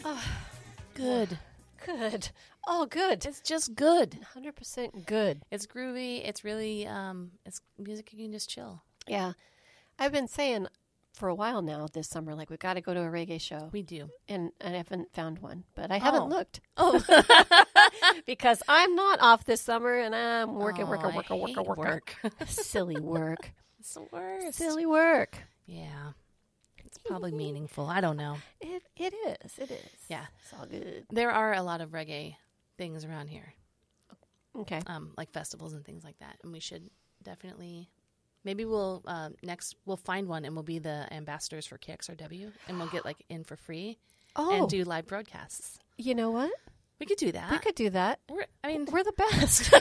Good. Good. Oh, good. It's just good. 100% good. It's groovy. It's really, it's music you can just chill. Yeah. I've been saying for a while now this summer, like, we've got to go to a reggae show. We do. And I haven't found one, but I haven't looked. Oh. Because I'm not off this summer and I'm working. Work. Silly work. It's the worst. Silly work. Yeah. It's probably meaningful. I don't know. It is. It is. Yeah. It's all good. There are a lot of reggae things around here. Okay. Like festivals and things like that. And we should definitely, maybe we'll find one and we'll be the ambassadors for KXRW and we'll get like in for free and do live broadcasts. You know what? We could do that. We could do that. We're the best.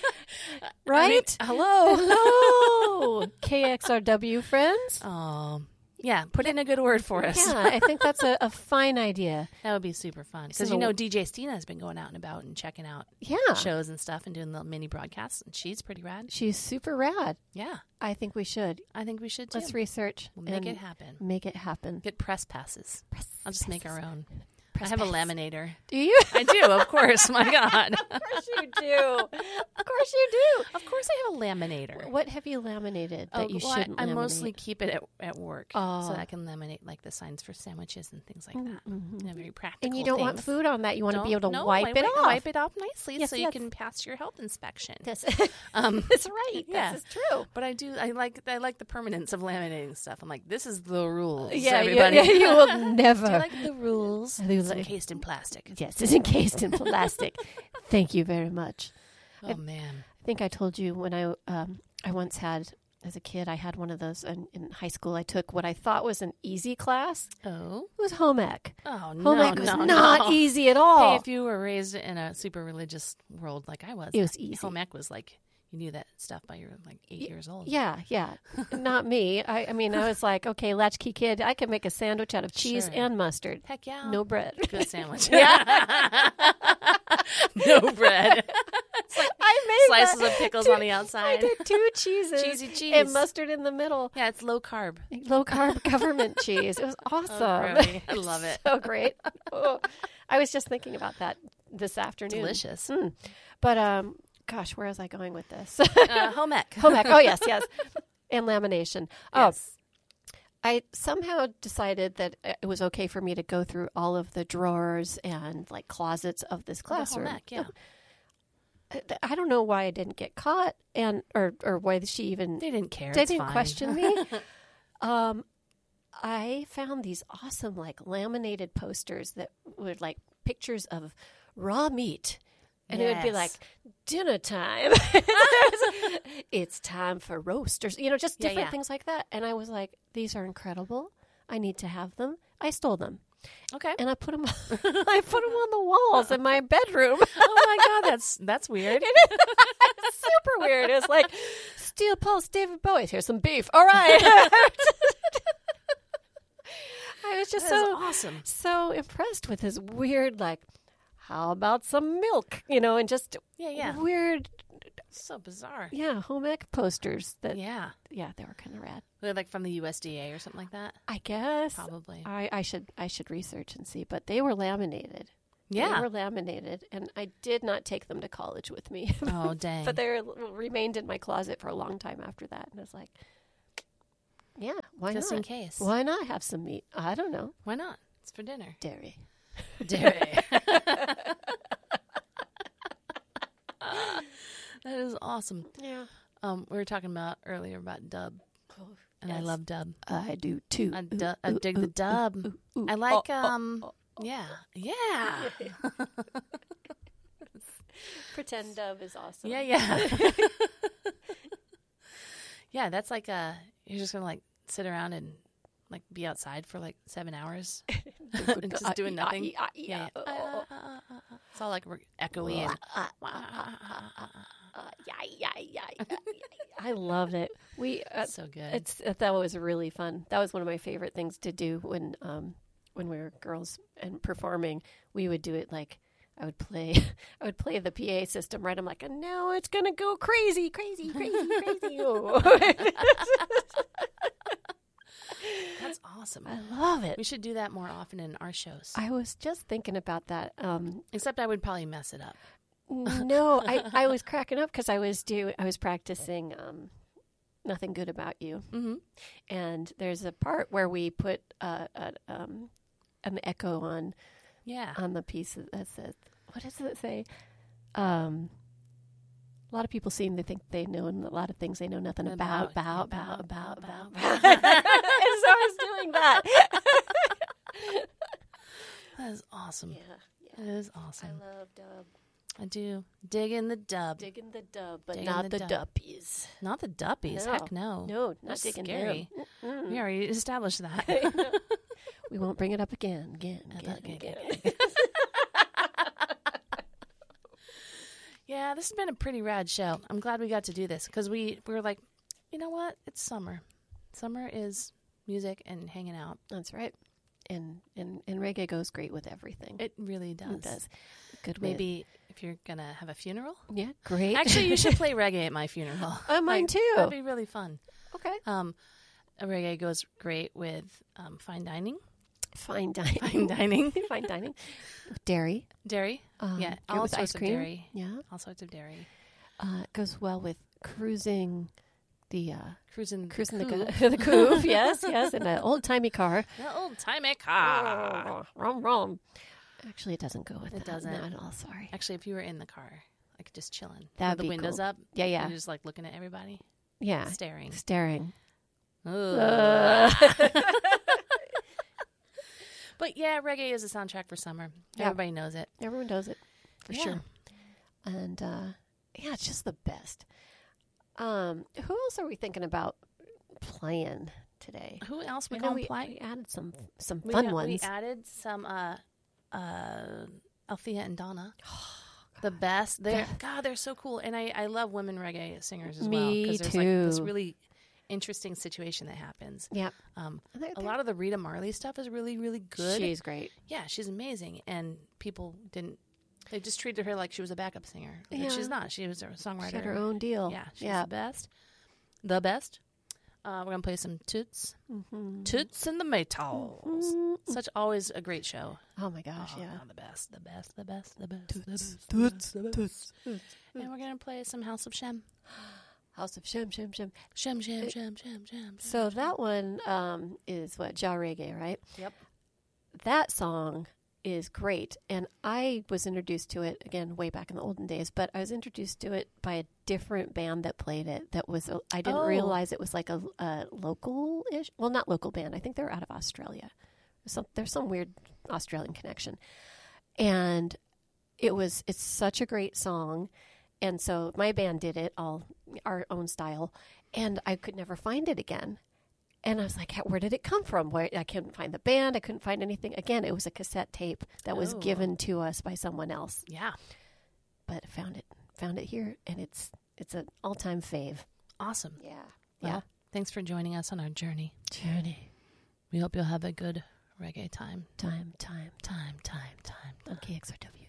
Right? Hello. Hello. KXRW friends. Oh, yeah. Put in a good word for us. Yeah, I think that's a fine idea. That would be super fun. Because, DJ Stina has been going out and about and checking out shows and stuff and doing little mini broadcasts. And she's pretty rad. She's super rad. Yeah. I think we should. I think we should, too. Let's research. We'll make it happen. Make it happen. Get press passes. I'll just make our own. Press I have pass. a laminator. Do you? I do, of course. My God. Of course you do. Of course you do. Of course I have a laminator. What have you laminated that you shouldn't I laminate? mostly keep it at work so that I can laminate like the signs for sandwiches and things like that. Mm-hmm. Very practical. And you don't want food on that. You want to be able to wipe it off. Wipe it off nicely so you can pass your health inspection. That's right. Yeah. This is true. But I like the permanence of laminating stuff. I'm like, this is the rules. Yeah, everybody. you will never. Do you like the rules? It's encased in plastic. Yes, it's encased in plastic. Thank you very much. Oh, man. I think I told you when I once had, as a kid, I had one of those in high school. I took what I thought was an easy class. Oh. It was home ec. Oh, no, home ec was not easy at all. Hey, if you were raised in a super religious world like I was, it was easy. Home ec was like, you knew that stuff by your 8 years old. Yeah. Not me. I mean, I was like, okay, latchkey kid, I can make a sandwich out of cheese and mustard. Heck yeah. No bread. Good sandwich. Yeah. No bread. I made slices of pickles on the outside. I did 2 cheeses. Cheesy cheese. And mustard in the middle. Yeah, it's low carb. Low carb government cheese. It was awesome. Oh, I love it. So great. Oh, I was just thinking about that this afternoon. Delicious. But, gosh, where was I going with this? Home ec. Home ec. Oh, yes. And lamination. Yes. I somehow decided that it was okay for me to go through all of the drawers and like closets of this classroom. Home ec, yeah. I don't know why I didn't get caught or why she even... They didn't care. They it's didn't fine. question me. I found these awesome like laminated posters that were like pictures of raw meat. And it would be like, dinner time. It's time for roasters. Just different things like that. And I was like, these are incredible. I need to have them. I stole them. Okay. And I put them on the walls in my bedroom. Oh, my God. That's weird. It's super weird. It's like, Steel Pulse, David Bowie. Here's some beef. All right. I was just awesome. So impressed with his weird, like, how about some milk? And just weird. So bizarre. Yeah, home ec posters. They were kind of rad. They're like from the USDA or something like that? I guess. Probably. I should research and see, but they were laminated. Yeah. They were laminated, and I did not take them to college with me. Oh, dang. But they remained in my closet for a long time after that, and I was like, yeah, why not? Just in case. Why not have some meat? I don't know. Why not? It's for dinner. Dairy. That is awesome. Yeah. We were talking about earlier about dub. Oh, and I love dub. I do too. I dig the dub. I like yeah. Pretend dub is awesome. Yeah. Yeah, that's like you're just gonna like sit around and like be outside for like 7 hours and just doing nothing. Yeah. It's all like echoey and I loved it. so good. That was really fun. That was one of my favorite things to do when we were girls and performing. We would do it like I would play the PA system, right? I'm like, now it's gonna go crazy. That's awesome. I love it. We should do that more often in our shows. I was just thinking about that. Except I would probably mess it up. No, I was cracking up because I was practicing Nothing Good About You. Mm-hmm. And there's a part where we put an echo on the piece that says, what does it say? A lot of people seem to think they know a lot of things they know nothing about. And so I was doing that. That is awesome. Yeah. It is awesome. I love dub. I do. Digging the dub. Digging the dub, but Digging not the the dub. duppies. Not the duppies. No. Heck no. No, not That's digging scary. them. We already established that. We won't bring it up again. Yeah, this has been a pretty rad show. I'm glad we got to do this because we were like, you know what? It's summer. Summer is music and hanging out. That's right. And reggae goes great with everything. It really does. It does. Good. Maybe if you're going to have a funeral. Yeah, great. Actually, you should play reggae at my funeral. Mine too. That'd be really fun. Okay. Reggae goes great with fine dining. Fine dining. Fine dining. Fine dining. Dairy. Dairy. Yeah, all all sorts ice cream. of dairy. Yeah. All sorts of dairy. It goes well with cruising the Cruising the coupe. Yes, in an old-timey car. The old-timey car. Rum. Actually, it doesn't go with It that. doesn't. Not at all, sorry. Actually, if you were in the car, like just chilling. That'd with the be windows cool. up. Yeah. You're just like looking at everybody. Yeah. Staring. But yeah, reggae is a soundtrack for summer. Yeah. Everybody knows it. Everyone knows it, for Yeah. sure. And, it's just the best. Who else are we thinking about playing today? Who else we I know gonna play? we added some fun ones. We added some Althea and Donna. The best. They're so cool. And I love women reggae singers as well. Me Because there's like too. this really interesting situation that happens. Yep. A lot of the Rita Marley stuff is really, really good. She's great. Yeah, she's amazing. And people they just treated her like she was a backup singer. But Yeah. she's not. She was a songwriter. She had her own deal. Yeah, she's the best. The best. We're going to play some Toots. Mm-hmm. Toots and the Maytals. Mm-hmm. Such always a great show. Oh, my gosh, yeah. The best. Toots. Toots. And we're going to play some House of Shem. House of Shem. Shem. So that one is what? Ja Reggae, right? Yep. That song is great. And I was introduced to it, again, way back in the olden days, but I was introduced to it by a different band that played it. I didn't realize it was like a local-ish, well, not local band. I think they're out of Australia. There's some weird Australian connection. And it's such a great song. And so my band did it, all our own style, and I could never find it again. And I was like, where did it come from? I couldn't find the band. I couldn't find anything. Again, it was a cassette tape that was given to us by someone else. Yeah. But I found it here, and it's an all-time fave. Awesome. Yeah. Well, thanks for joining us on our journey. We hope you'll have a good reggae time. Time. On KXRW.